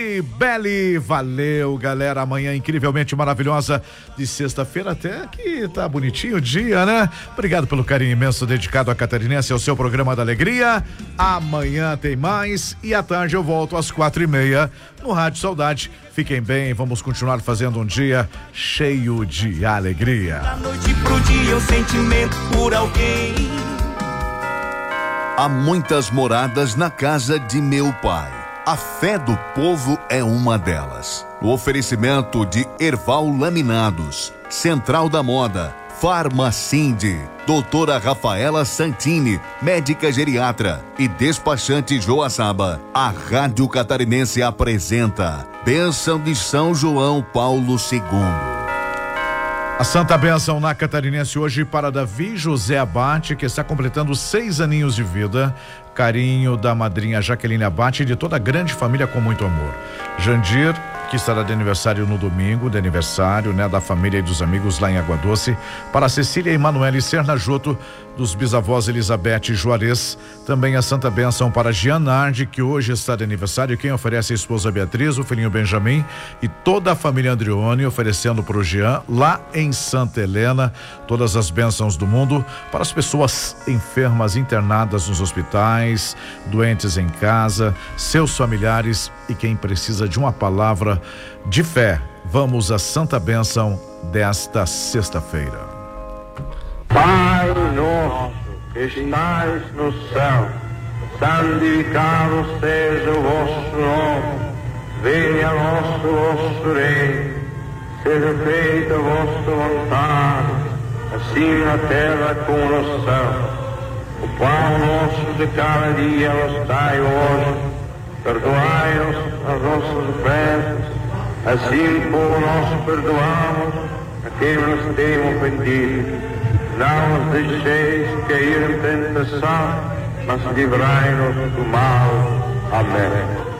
Belly, valeu galera, amanhã incrivelmente maravilhosa de sexta-feira, até que tá bonitinho o dia, né? Obrigado pelo carinho imenso dedicado à Catarinense, ao seu programa da alegria. Amanhã tem mais e à tarde eu volto às 4:30 no Rádio Saudade. Fiquem bem, vamos continuar fazendo um dia cheio de alegria. Da noite pro dia o sentimento por alguém. Há muitas moradas na casa de meu pai. A fé do povo é uma delas. O oferecimento de Erval Laminados, Central da Moda, Farmacinde, Doutora Rafaela Santini, médica geriatra e despachante Joaçaba. A Rádio Catarinense apresenta Bênção de São João Paulo II. A Santa Bênção na Catarinense hoje para Davi José Abate, que está completando 6 aninhos de vida. Carinho da madrinha Jaqueline Abate e de toda a grande família com muito amor. Jandir, que estará de aniversário no domingo, de aniversário, né, da família e dos amigos lá em Água Doce. Para Cecília Emanuele Sernajoto, dos bisavós Elizabeth e Juarez. Também a Santa Bênção para Jean Nardi, que hoje está de aniversário. Quem oferece a esposa Beatriz, o filhinho Benjamin e toda a família Andrione, oferecendo para o Jean lá em Santa Helena. Todas as bênçãos do mundo para as pessoas enfermas, internadas nos hospitais, doentes em casa, seus familiares e quem precisa de uma palavra de fé. Vamos à Santa Bênção desta sexta-feira. Pai nosso que estais no céu, santificado seja o vosso nome, venha a vosso reino, seja feita a vossa vontade, assim na terra como no céu. O pão nosso de cada dia nos dai hoje, perdoai-nos as nossas ofensas, assim como nós perdoamos a quem nos tem ofendido. Não nos deixeis cair em tentação, mas livrai-nos do mal. Amém.